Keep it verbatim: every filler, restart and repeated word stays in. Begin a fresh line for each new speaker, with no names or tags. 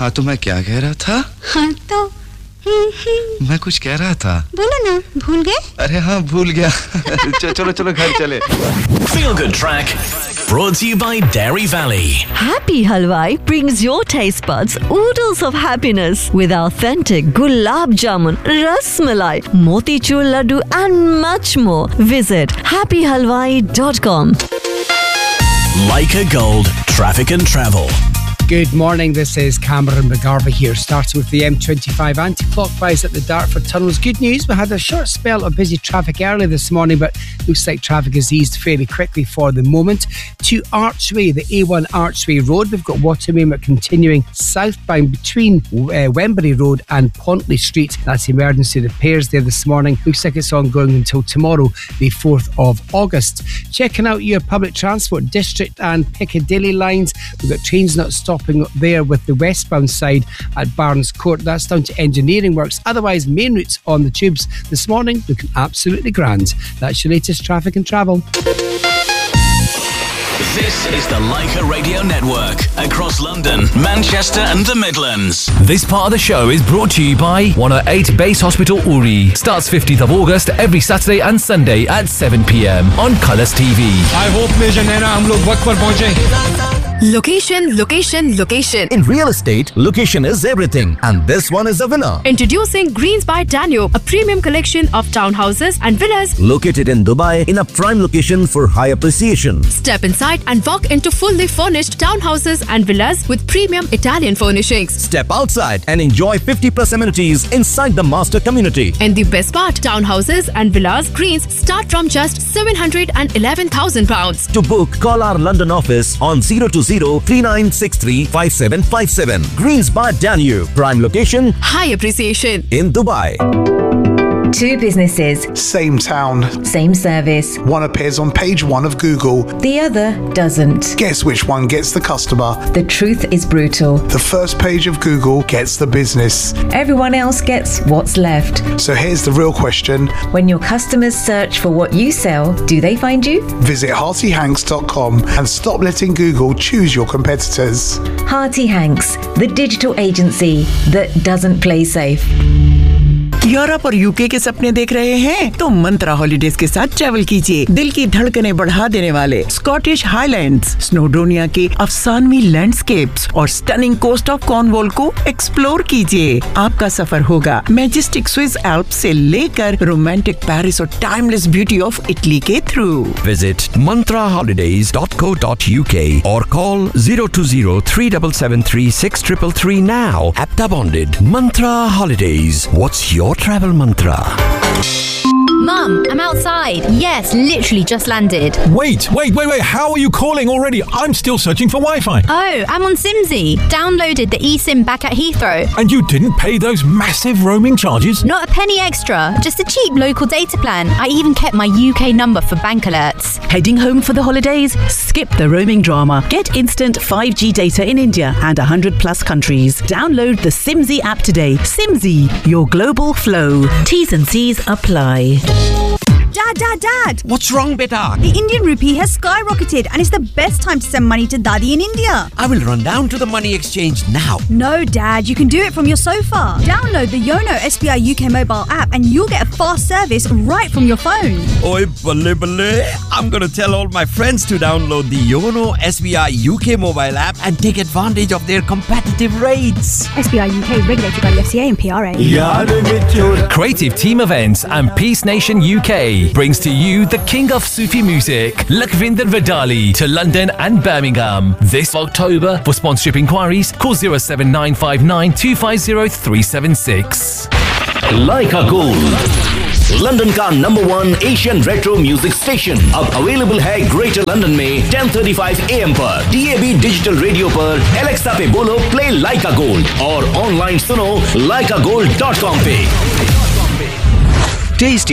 हाँ तो मैं क्या कह रहा था?
हाँ तो
मैं कुछ कह रहा था.
बोलो ना, भूल गए?
अरे हाँ भूल गया. चलो चलो घर चले.
Feel Good Track brought to you by Dairy Valley.
Happy Halwai brings your taste buds oodles of happiness with authentic gulab jamun, ras malai, motichur laddu and much more. Visit happy halwai dot com.
Leica Gold Traffic and Travel.
Good morning, this is Cameron McGarvey here. Starts with the M twenty-five anti-clockwise at the Dartford tunnels. Good news, we had a short spell of busy traffic early this morning, but looks like traffic has eased fairly quickly for the moment. To Archway, the A one Archway Road, we've got water movement continuing southbound between uh, Wembury Road and Pontley Street. That's emergency repairs there this morning. Looks like it's ongoing until tomorrow, the fourth of August. Checking out your public transport district and Piccadilly lines. We've got trains not stopping Stopping there with the westbound side at Barnes Court. That's down to engineering works. Otherwise, main routes on the tubes this morning looking absolutely grand. That's your latest traffic and travel.
This is the Leica Radio Network across London, Manchester and the Midlands.
This part of the show is brought to you by one oh eight Base Hospital Uri. Starts fifteenth of August every Saturday and Sunday at seven p.m. on Colours T V.
I hope Major Naina hum log waqt par pahunche.
Location, location, location.
In real estate, location is everything. And this one is a winner.
Introducing Greens by Danube, a premium collection of townhouses and villas.
Located in Dubai, in a prime location for high appreciation.
Step inside and walk into fully furnished townhouses and villas with premium Italian furnishings.
Step outside and enjoy fifty plus amenities inside the master community.
And the best part, townhouses and villas Greens start from just seven hundred eleven thousand pounds.
To book, call our London office on zero two zero three nine six three five seven five seven. Greens by Danube. Prime location.
High appreciation.
In Dubai.
Two businesses.
Same town.
Same service.
One appears on page one of Google.
The other doesn't.
Guess which one gets the customer?
The truth is brutal.
The first page of Google gets the business.
Everyone else gets what's left.
So here's the real question.
When your customers search for what you sell, do they find you?
Visit hearty hanks dot com and stop letting Google choose your competitors.
Hearty Hanks, the digital agency that doesn't play safe.
Europe और UK के सपने देख रहे हैं तो मंत्रा holidays के साथ travel कीजिए। दिल की धड़कनें बढ़ा देने वाले स्कॉटिश हाईलैंड्स, स्नोडोनिया के अफसानवी लैंडस्केप्स और स्टनिंग कोस्ट ऑफ कॉर्नवॉल को एक्सप्लोर कीजिए। आपका सफर होगा मैजेस्टिक स्विस एल्प्स से लेकर रोमांटिक पेरिस और टाइमलेस ब्यूटी ऑफ इटली के through.
Visit mantra holidays dot co dot uk or call zero two zero three seven seven three six three three now. Apta bonded. Mantra Holidays. What's your travel mantra?
Mum, I'm outside. Yes, literally just landed.
Wait, wait, wait, wait. How are you calling already? I'm still searching for Wi-Fi.
Oh, I'm on Simsy. Downloaded the eSIM back at Heathrow.
And you didn't pay those massive roaming charges?
Not a penny extra. Just a cheap local data plan. I even kept my U K number for bank alerts.
Heading home for the holidays? Skip the roaming drama. Get instant five G data in India and one hundred plus countries. Download the Simsy app today. Simsy, your global flow. T's and C's apply.
Dad, Dad, Dad!
What's wrong, beta?
The Indian rupee has skyrocketed and it's the best time to send money to Daddy in India.
I will run down to the money exchange now.
No, Dad, you can do it from your sofa. Download the Yono S B I U K mobile app and you'll get a fast service right from your phone.
Oi, balle balle. I'm going to tell all my friends to download the Yono S B I U K mobile app and take advantage of their competitive rates.
S B I U K regulated by the F C A and P R A.
Creative Team Events and Peace Nation U K brings to you the king of Sufi music, Lakhvinder Vidali, to London and Birmingham this October. For sponsorship inquiries, call zero seven nine five nine two five zero three seven six.
Leica Gold, London का number one Asian retro music station अब available है greater London में ten thirty-five A M पर D A B digital radio पर Alexa पे बोलो play लाइका gold और online सुनो लाइका गोल्ड डॉट कॉम पे।
Tasty